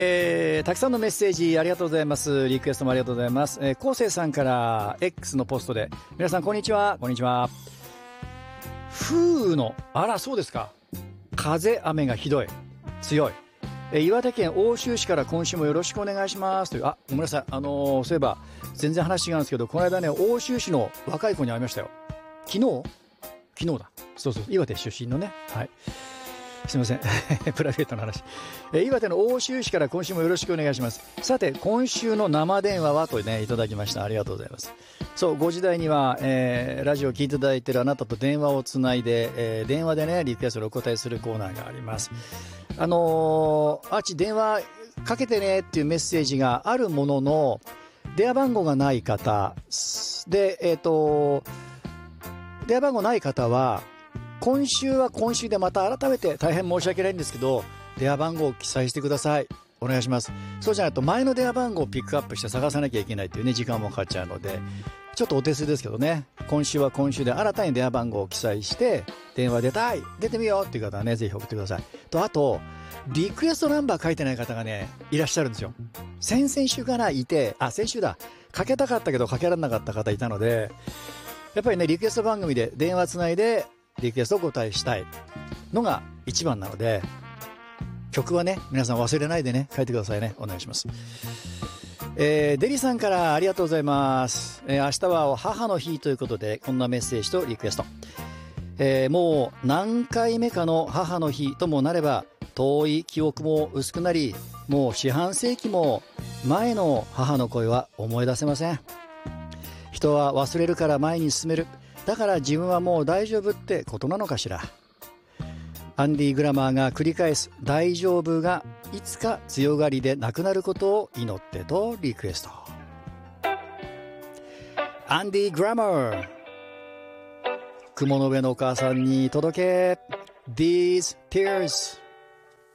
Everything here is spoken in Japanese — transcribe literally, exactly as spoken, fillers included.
えー、たくさんのメッセージありがとうございます。リクエストもありがとうございます。えー、昴生さんから X のポストで、皆さんこんにちは。こんにちは。風雨の、あら、そうですか。風、雨がひどい。強い。えー、岩手県奥州市から今週もよろしくお願いしますという。あ、ごめんなさい。あのー、そういえば、全然話違うんですけど、この間ね、奥州市の若い子に会いましたよ。昨日昨日だ。そうそう、岩手出身のね。はい。すいません。プライベートの話。えー、岩手の奥州市から今週もよろしくお願いします。さて、今週の生電話はとね、いただきました。ありがとうございます。そう、ごじ台には、えー、ラジオを聞いていただいているあなたと電話をつないで、えー、電話でね、リクエストをお答えするコーナーがあります。あのー、あっち電話かけてねっていうメッセージがあるものの、電話番号がない方、で、えっと、電話番号ない方は、今週は今週でまた改めて大変申し訳ないんですけど、電話番号を記載してください。お願いします。そうじゃないと前の電話番号をピックアップして探さなきゃいけないというね、時間もかかっちゃうので、ちょっとお手数ですけどね、今週は今週で新たに電話番号を記載して、電話出たい出てみようっていう方はね、ぜひ送ってください。と、あと、リクエストナンバー書いてない方がね、いらっしゃるんですよ。先々週からいて、あ、先週だ。かけたかったけどかけられなかった方いたので、やっぱりね、リクエスト番組で電話つないで、リクエストをお答えしたいのが一番なので、曲はね、皆さん忘れないでね、書いてくださいね。お願いします。えー、デリさんからありがとうございます。えー、明日は母の日ということで、こんなメッセージとリクエスト。えー、もう何回目かの母の日ともなれば、遠い記憶も薄くなり、もう四半世紀も前の母の声は思い出せません。人は忘れるから前に進める。だから自分はもう大丈夫ってことなのかしら。アンディ・グラマーが繰り返す大丈夫がいつか強がりでなくなることを祈ってとリクエスト。アンディ・グラマー、雲の上のお母さんに届け These tears